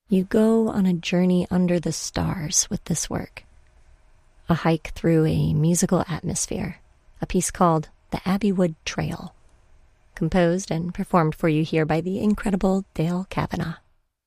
You go on a journey under the stars with this work. A hike through a musical atmosphere, a piece called The Abbeywood Trail, composed and performed for you here by the incredible Dale Kavanagh.